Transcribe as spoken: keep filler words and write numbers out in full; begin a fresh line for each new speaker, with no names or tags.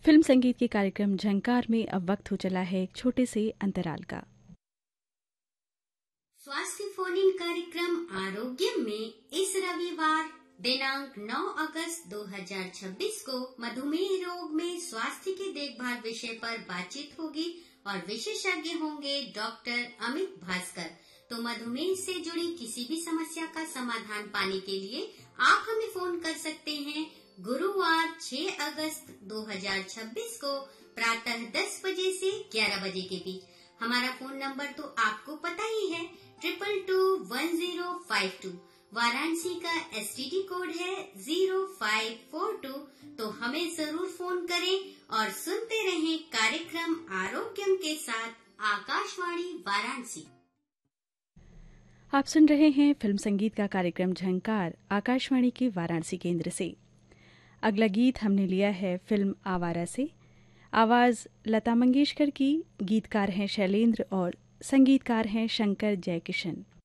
Film संगीत के कार्यक्रम झंकार में अब वक्त हो चला है एक छोटे से अंतराल का।
स्वास्थ्य फोन इन कार्यक्रम आरोग्य में इस रविवार दिनांक नौ अगस्त दो हज़ार छब्बीस को मधुमेह रोग में स्वास्थ्य की देखभाल विषय पर बातचीत होगी और विशेषज्ञ होंगे डॉक्टर अमित भास्कर। तो मधुमेह से जुड़ी किसी भी समस्या का समाधान पाने के लिए आप हमें फोन कर सकते हैं गुरुवार छह अगस्त दो हज़ार छब्बीस को प्रातः दस बजे से ग्यारह बजे के बीच। हमारा फोन नंबर तो आपको पता ही है, triple two one zero five to. Varanasi का एसटीडी कोड है जीरो फाइव फोर टू। तो हमें जरूर फोन करें और सुनते रहें कार्यक्रम आरोग्यम के साथ आकाशवाणी वाराणसी।
आप सुन रहे हैं फिल्म संगीत का कार्यक्रम झंकार आकाशवाणी के वाराणसी केंद्र से। अगला गीत हमने लिया है फिल्म आवारा से। आवाज़ लता मंगेशकर की, गीतकार हैं शैलेंद्र और संगीतकार हैं शंकर जयकिशन।